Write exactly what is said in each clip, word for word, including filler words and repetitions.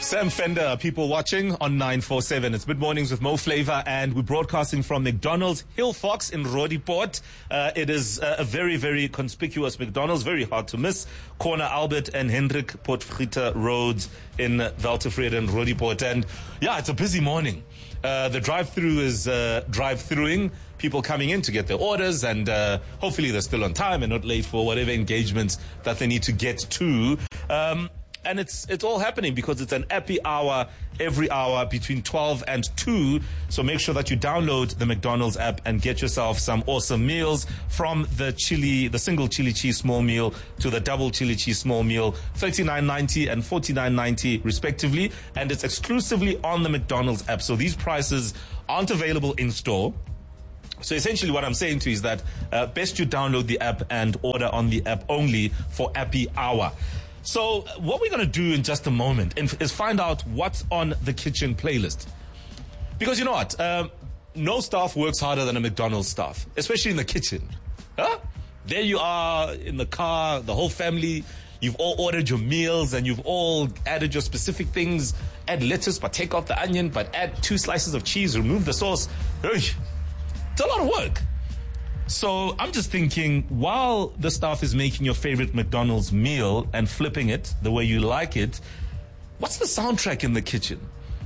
Sam Fender, people watching on nine four seven. It's Mid Mornings with Mo Flava, and we're broadcasting from McDonald's Hillfox in Roodepoort. Uh, it is uh, a very, very conspicuous McDonald's, very hard to miss. Corner Albert and Hendrik Potgieter roads in Weltevrede and Roodepoort. And yeah, it's a busy morning. Uh, the drive-through is uh, drive-throughing, people coming in to get their orders, and uh, hopefully they're still on time and not late for whatever engagements that they need to get to. Um, And it's it's all happening because it's an happy hour every hour between twelve and two. So make sure that you download the McDonald's app and get yourself some awesome meals, from the chili, the single chili cheese small meal to the double chili cheese small meal, thirty-nine ninety and forty-nine ninety respectively. And it's exclusively on the McDonald's app. So these prices aren't available in store. So essentially what I'm saying to you is that uh, best you download the app and order on the app only for happy hour. So what we're going to do in just a moment is find out what's on the kitchen playlist. Because you know what? Um, no staff works harder than a McDonald's staff, especially in the kitchen. Huh? There you are in the car, the whole family. You've all ordered your meals and you've all added your specific things. Add lettuce, but take off the onion, but add two slices of cheese, remove the sauce. It's a lot of work. So I'm just thinking, while the staff is making your favorite McDonald's meal and flipping it the way you like it, what's the soundtrack in the kitchen?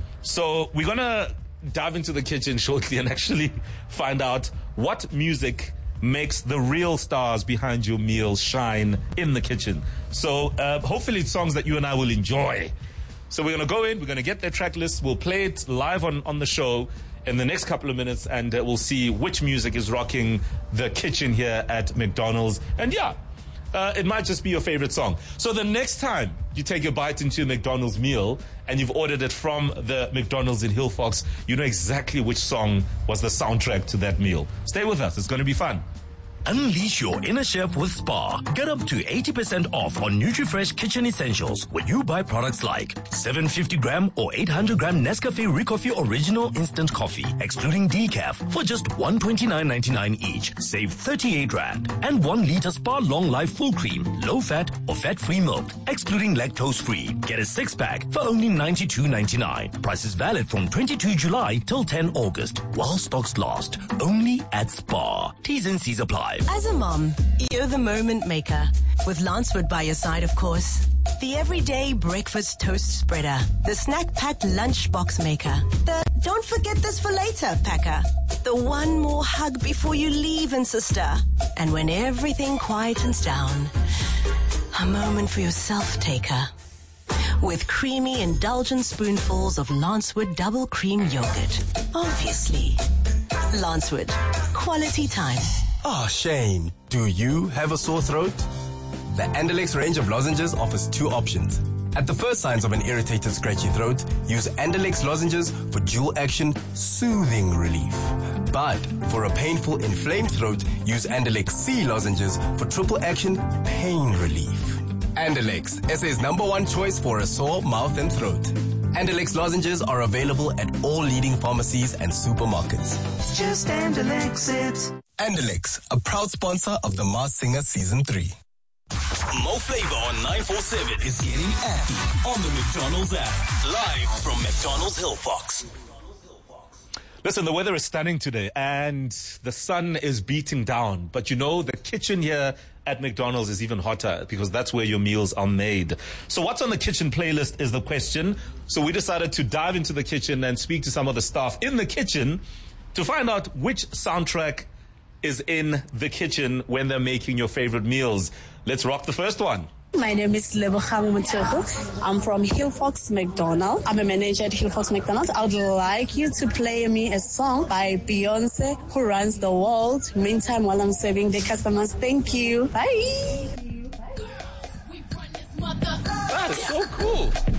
So we're going to dive into the kitchen shortly and actually find out what music makes the real stars behind your meals shine in the kitchen. So uh, hopefully it's songs that you and I will enjoy. So we're going to go in, we're going to get their track list, we'll play it live on, on the show in the next couple of minutes, and uh, we'll see which music is rocking the kitchen here at McDonald's. And yeah, uh, it might just be your favorite song. So the next time you take a bite into a McDonald's meal and you've ordered it from the McDonald's in Hillfox, you know exactly which song was the soundtrack to that meal. Stay with us, it's going to be fun. Unleash your inner chef with Spar. Get up to eighty percent off on NutriFresh kitchen essentials when you buy products like seven hundred fifty gram or eight hundred gram Nescafe Recoffee Original Instant Coffee, excluding decaf, for just one hundred twenty-nine ninety-nine each. Save thirty-eight rand. And one liter Spar Long Life Full Cream, low fat or fat-free milk, excluding lactose-free. Get a six-pack for only ninety-two ninety-nine. Price is valid from twenty-second July till tenth August, while stocks last. Only at Spar. T's and C's apply. As a mom, you're the moment maker. With Lancewood by your side, of course. The everyday breakfast toast spreader. The snack-packed lunchbox maker. The don't forget this for later packer. The one more hug before you leave, and sister. And when everything quietens down, a moment for yourself taker. With creamy, indulgent spoonfuls of Lancewood double cream yogurt. Obviously. Lancewood. Quality time. Oh, Shane, do you have a sore throat? The Andalex range of lozenges offers two options. At the first signs of an irritated, scratchy throat, use Andalex lozenges for dual-action, soothing relief. But for a painful, inflamed throat, use Andalex C lozenges for triple-action, pain relief. Andalex, S A's number one choice for a sore mouth and throat. Andalex lozenges are available at all leading pharmacies and supermarkets. It's just Andalex it. Andalex, a proud sponsor of The Masked Singer Season three. Mo Flava on nine four seven is getting happy on the McDonald's app. Live from McDonald's Hillfox. Listen, the weather is stunning today and the sun is beating down. But you know, the kitchen here at McDonald's is even hotter because that's where your meals are made. So what's on the kitchen playlist is the question. So we decided to dive into the kitchen and speak to some of the staff in the kitchen to find out which soundtrack is in the kitchen when they're making your favorite meals. Let's rock the first one. My name is Lebogang Mutego. I'm from Hillfox McDonald's. I'm a manager at Hillfox McDonald's. I would like you to play me a song by Beyonce, Who Runs the World. Meantime, while I'm serving the customers, thank you. Bye. That is so cool.